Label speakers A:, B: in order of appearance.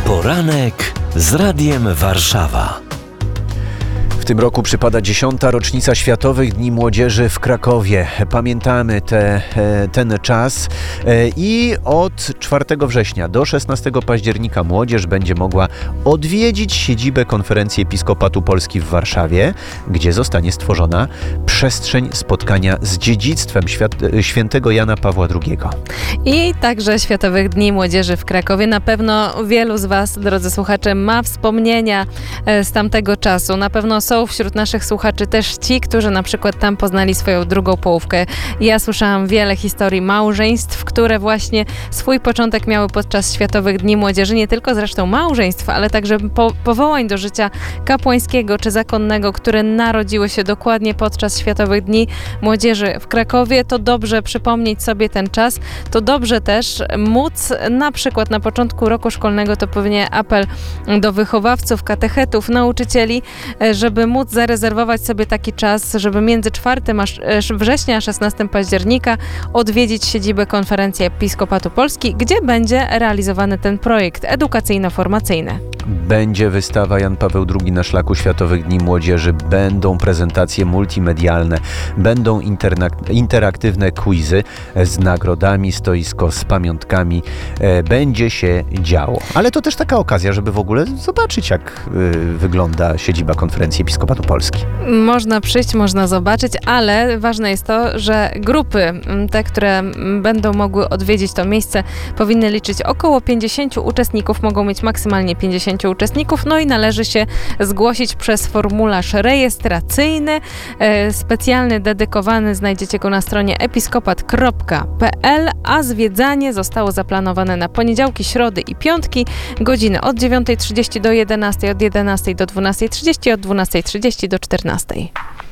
A: Poranek z Radiem Warszawa.
B: W tym roku przypada 10. rocznica Światowych Dni Młodzieży w Krakowie. Pamiętamy ten czas i od 4 września do 16 października młodzież będzie mogła odwiedzić siedzibę Konferencji Episkopatu Polski w Warszawie, gdzie zostanie stworzona przestrzeń spotkania z dziedzictwem świętego Jana Pawła II.
C: I także Światowych Dni Młodzieży w Krakowie. Na pewno wielu z Was, drodzy słuchacze, ma wspomnienia z tamtego czasu. Na pewno są wśród naszych słuchaczy też ci, którzy na przykład tam poznali swoją drugą połówkę. Ja słyszałam wiele historii małżeństw, które właśnie swój początek miały podczas Światowych Dni Młodzieży. Nie tylko zresztą małżeństw, ale także powołań do życia kapłańskiego czy zakonnego, które narodziły się dokładnie podczas Światowych Dni Młodzieży w Krakowie. To dobrze przypomnieć sobie ten czas. To dobrze też móc na przykład na początku roku szkolnego, to pewnie apel do wychowawców, katechetów, nauczycieli, żeby móc zarezerwować sobie taki czas, żeby między 4 września a 16 października odwiedzić siedzibę Konferencji Episkopatu Polski, gdzie będzie realizowany ten projekt edukacyjno-formacyjny.
B: Będzie wystawa Jan Paweł II na szlaku Światowych Dni Młodzieży, będą prezentacje multimedialne, będą interaktywne quizy z nagrodami, stoisko z pamiątkami. Będzie się działo. Ale to też taka okazja, żeby w ogóle zobaczyć, jak wygląda siedziba Konferencji Episkopatu Polski.
C: Można przyjść, można zobaczyć, ale ważne jest to, że grupy, te, które będą mogły odwiedzić to miejsce, powinny liczyć około 50 uczestników, mogą mieć maksymalnie 50 uczestników, no i należy się zgłosić przez formularz rejestracyjny, specjalny, dedykowany, znajdziecie go na stronie episkopat.pl, a zwiedzanie zostało zaplanowane na poniedziałki, środy i piątki, godziny od 9:30 do 11:00, od 11:00 do 12:30, od 12:30 do 14:00.